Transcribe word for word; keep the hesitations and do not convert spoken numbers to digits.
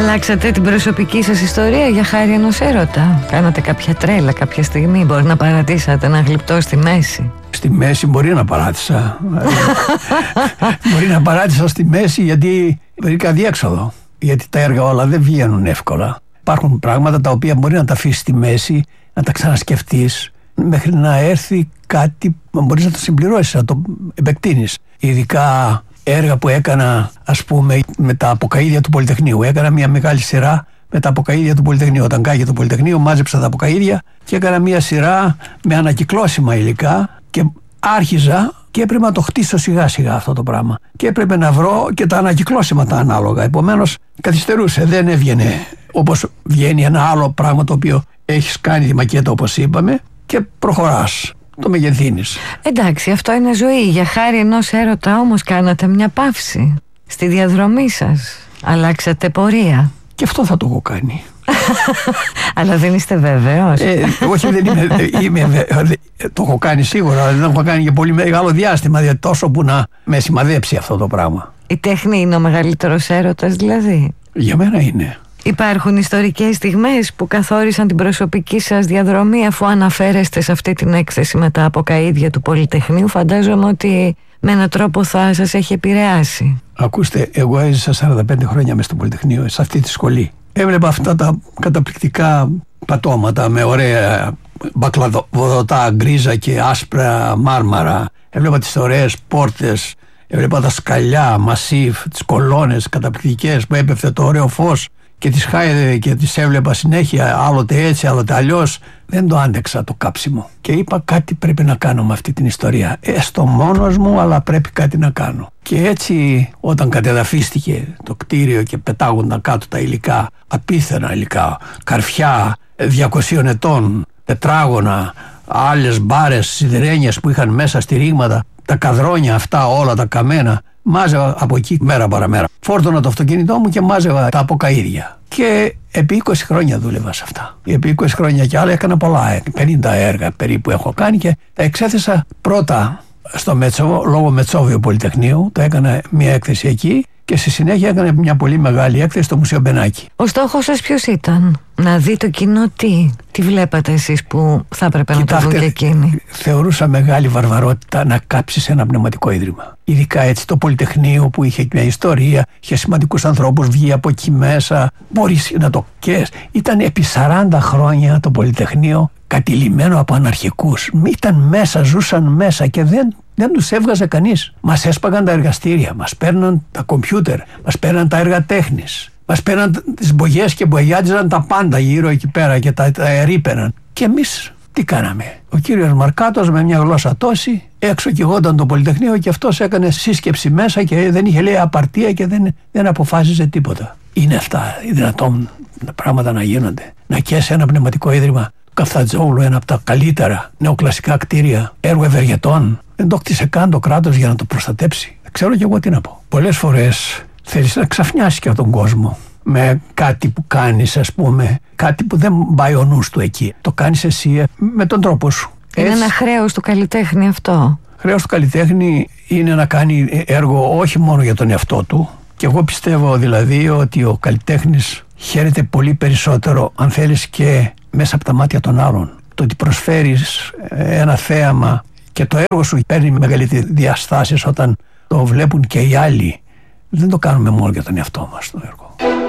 Αλλάξατε την προσωπική σας ιστορία για χάρη ενός έρωτα? Κάνατε κάποια τρέλα κάποια στιγμή? Μπορεί να παρατήσατε ένα γλυπτό στη μέση? Στη μέση μπορεί να παράτησα. Μπορεί να παράτησα στη μέση γιατί βρήκα διέξοδο. Γιατί τα έργα όλα δεν βγαίνουν εύκολα. Υπάρχουν πράγματα τα οποία μπορεί να τα αφήσεις στη μέση, να τα ξανασκεφτείς, μέχρι να έρθει κάτι που μπορείς να το συμπληρώσεις, να το επεκτείνεις. Ειδικά έργα που έκανα, ας πούμε, με τα αποκαΐδια του Πολυτεχνείου. Έκανα μια μεγάλη σειρά με τα αποκαΐδια του Πολυτεχνείου. Όταν κάγε το Πολυτεχνείο, μάζεψα τα αποκαΐδια και έκανα μια σειρά με ανακυκλώσιμα υλικά και άρχιζα και έπρεπε να το χτίσω σιγά σιγά αυτό το πράγμα. Και έπρεπε να βρω και τα ανακυκλώσιμα τα ανάλογα. Επομένως, καθυστερούσε, δεν έβγαινε όπως βγαίνει ένα άλλο πράγμα το οποίο έχεις κάνει τη μακέτα όπως είπαμε και προχωράς. Το μεγεθύνεις. Εντάξει, αυτό είναι ζωή. Για χάρη ενός έρωτα όμως κάνατε μια παύση στη διαδρομή σας. Αλλάξατε πορεία. Και αυτό θα το έχω κάνει. Αλλά δεν είστε βέβαιος? Ε, όχι, δεν είμαι, είμαι το έχω κάνει σίγουρα, αλλά δεν το έχω κάνει για πολύ μεγάλο διάστημα, δηλαδή τόσο που να με σημαδέψει αυτό το πράγμα. Η τέχνη είναι ο μεγαλύτερος έρωτας δηλαδή? Για μένα είναι. Υπάρχουν ιστορικές στιγμές που καθόρισαν την προσωπική σας διαδρομή, αφού αναφέρεστε σε αυτή την έκθεση με τα αποκαΐδια του Πολυτεχνείου? Φαντάζομαι ότι με έναν τρόπο θα σας έχει επηρεάσει. Ακούστε, εγώ έζησα σαράντα πέντε χρόνια μες στο Πολυτεχνείο, σε αυτή τη σχολή. Έβλεπα αυτά τα καταπληκτικά πατώματα με ωραία μπακλαβοδοτά γκρίζα και άσπρα μάρμαρα. Έβλεπα τις ωραίες πόρτες, έβλεπα τα σκαλιά, μασίφ, τις κολόνες καταπληκτικές που έπεφτε το ωραίο φως και τις χάιδε και τις έβλεπα συνέχεια, άλλοτε έτσι, άλλοτε αλλιώς. Δεν το άντεξα το κάψιμο και είπα κάτι πρέπει να κάνω με αυτή την ιστορία. Έστω μόνος μου, αλλά πρέπει κάτι να κάνω. Και έτσι όταν κατεδαφίστηκε το κτίριο και πετάγονταν κάτω τα υλικά, απίθανα υλικά, καρφιά διακοσίων ετών, τετράγωνα, άλλες μπάρες, σιδερένιες που είχαν μέσα στηρίγματα, τα καδρόνια αυτά όλα τα καμένα, μάζευα από εκεί μέρα παραμέρα. Φόρτωνα το αυτοκίνητό μου και μάζευα τα αποκαΐδια. Και επί είκοσι χρόνια δούλευα σε αυτά. Επί είκοσι χρόνια και άλλα έκανα πολλά, πενήντα έργα περίπου έχω κάνει και τα εξέθεσα πρώτα στο Μετσόβιο, λόγω Μετσόβιο Πολυτεχνείου, το έκανα μια έκθεση εκεί και στη συνέχεια έκανα μια πολύ μεγάλη έκθεση στο Μουσείο Μπενάκη. Ο στόχος σας ποιος ήταν? Να δει το κοινό τι, τι βλέπατε εσείς που θα έπρεπε να το δουν και εκείνοι? Θεωρούσα μεγάλη βαρβαρότητα να κάψεις ένα πνευματικό ίδρυμα. Ειδικά έτσι το Πολυτεχνείο που είχε μια ιστορία, είχε σημαντικούς ανθρώπους, βγει από εκεί μέσα. Μπορείς να το καίς. Ήταν επί σαράντα χρόνια το Πολυτεχνείο κατηλημμένο από αναρχικούς. Ήταν μέσα, ζούσαν μέσα και δεν, δεν τους έβγαζε κανείς. Μας έσπαγαν τα εργαστήρια, μας παίρναν τα κομπιούτερ, μας παίρναν τα έργα τέχνης. Μας παίρναν τις μπογιές και μπογιάτιζαν τα πάντα γύρω εκεί πέρα και τα, τα ερείπαιναν. Και εμείς τι κάναμε? Ο κύριος Μαρκάτος με μια γλώσσα τόση έξω κυγόταν το Πολυτεχνείο και αυτός έκανε σύσκεψη μέσα και δεν είχε λέει απαρτία και δεν, δεν αποφάσιζε τίποτα. Είναι αυτά οι δυνατόν πράγματα να γίνονται? Να καίσει ένα πνευματικό ίδρυμα? Καφτατζόγλου, ένα από τα καλύτερα νεοκλασικά κτίρια, έργο ευεργετών. Δεν το κτίσε καν το κράτος για να το προστατέψει. Δεν ξέρω κι εγώ τι να πω. Πολλές φορές θέλεις να ξαφνιάσεις και τον κόσμο με κάτι που κάνεις, ας πούμε, κάτι που δεν πάει ο νους του εκεί. Το κάνεις εσύ με τον τρόπο σου. Είναι έτσι. Ένα χρέος του καλλιτέχνη αυτό. Χρέος του καλλιτέχνη είναι να κάνει έργο όχι μόνο για τον εαυτό του. Και εγώ πιστεύω δηλαδή ότι ο καλλιτέχνης χαίρεται πολύ περισσότερο, αν θέλεις, και μέσα από τα μάτια των άλλων. Το ότι προσφέρεις ένα θέαμα και το έργο σου παίρνει μεγαλύτερη διαστάσεις όταν το βλέπουν και οι άλλοι. Δεν το κάνουμε μόνο για τον εαυτό μας το έργο.